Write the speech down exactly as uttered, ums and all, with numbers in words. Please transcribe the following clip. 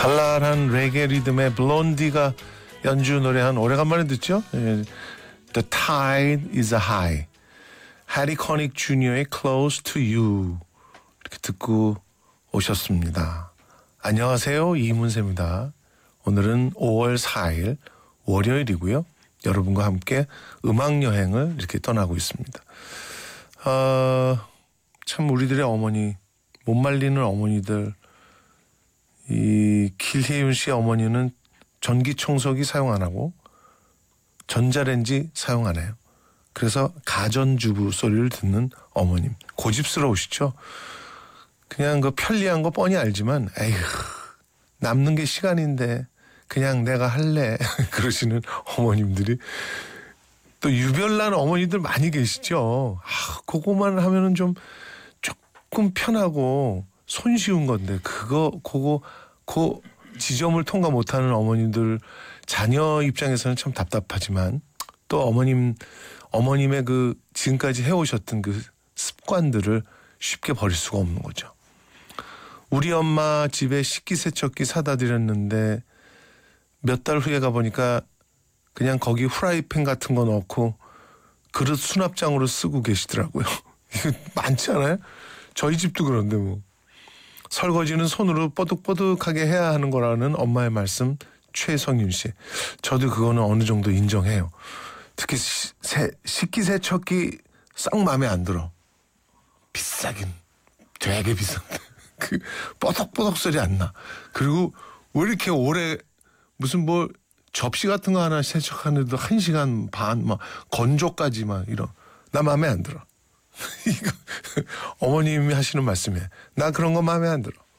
발랄한 레게 리듬의 블론디가 연주 노래한 오래간만에 듣죠? 예. The Tide is High. 해리 커닉 주니어의 Close to You 이렇게 듣고 오셨습니다. 안녕하세요, 이문세입니다. 오늘은 오월 사일 월요일이고요. 여러분과 함께 음악여행을 이렇게 떠나고 있습니다. 어, 참 우리들의 어머니, 못 말리는 어머니들, 이 길혜윤 씨 어머니는 전기청소기 사용 안 하고 전자레인지 사용 안 해요. 그래서 가전주부 소리를 듣는 어머님, 고집스러우시죠? 그냥 그 편리한 거 뻔히 알지만 에휴, 남는 게 시간인데 그냥 내가 할래 그러시는 어머님들이, 또 유별난 어머니들 많이 계시죠. 아, 그거만 하면은 좀 조금 편하고 손쉬운 건데 그거 그거 그 지점을 통과 못하는 어머님들, 자녀 입장에서는 참 답답하지만 또 어머님 어머님의 그 지금까지 해오셨던 그 습관들을 쉽게 버릴 수가 없는 거죠. 우리 엄마 집에 식기세척기 사다 드렸는데 몇 달 후에 가보니까 그냥 거기 후라이팬 같은 거 넣고 그릇 수납장으로 쓰고 계시더라고요. 이거 많지 않아요? 저희 집도 그런데 뭐. 설거지는 손으로 뽀득뽀득하게 해야 하는 거라는 엄마의 말씀, 최성윤 씨. 저도 그거는 어느 정도 인정해요. 특히 시, 세, 식기세척기 싹 마음에 안 들어. 비싸긴 되게 비싼데 그 뽀득뽀득 소리 안 나. 그리고 왜 이렇게 오래 무슨 뭐 접시 같은 거 하나 세척하는데도 한 시간 반 막 건조까지 막 이런, 나 마음에 안 들어. 이거 어머님이 하시는 말씀이에요. 나 그런 거 마음에 안 들어.